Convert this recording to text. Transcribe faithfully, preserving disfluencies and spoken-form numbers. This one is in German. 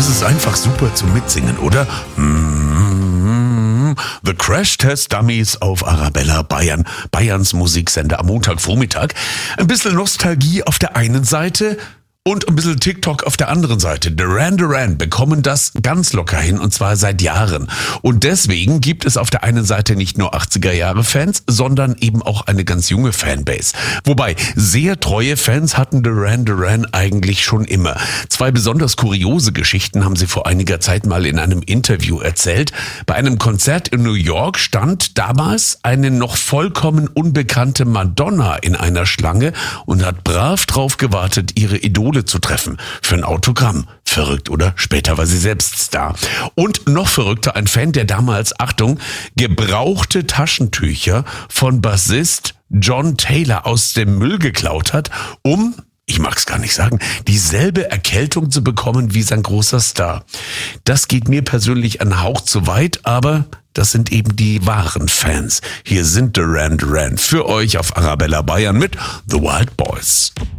Das ist einfach super zum Mitsingen, oder? The Crash Test Dummies auf Arabella Bayern, Bayerns Musiksender am Montagvormittag. Ein bisschen Nostalgie auf der einen Seite und ein bisschen TikTok auf der anderen Seite. Duran Duran bekommen das ganz locker hin, und zwar seit Jahren. Und deswegen gibt es auf der einen Seite nicht nur achtziger-Jahre-Fans, sondern eben auch eine ganz junge Fanbase. Wobei, sehr treue Fans hatten Duran Duran eigentlich schon immer. Zwei besonders kuriose Geschichten haben sie vor einiger Zeit mal in einem Interview erzählt. Bei einem Konzert in New York stand damals eine noch vollkommen unbekannte Madonna in einer Schlange und hat brav drauf gewartet, ihre Idole zu treffen für ein Autogramm. Verrückt, oder? Später war sie selbst Star. Und noch verrückter, ein Fan, der damals, Achtung, gebrauchte Taschentücher von Bassist John Taylor aus dem Müll geklaut hat, um, ich mag's gar nicht sagen, dieselbe Erkältung zu bekommen wie sein großer Star. Das geht mir persönlich einen Hauch zu weit, aber das sind eben die wahren Fans. Hier sind Duran Duran für euch auf Arabella Bayern mit The Wild Boys.